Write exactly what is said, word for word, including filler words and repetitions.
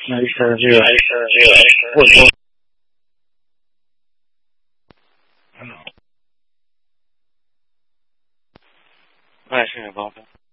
那是这个或者说，哎，是高分。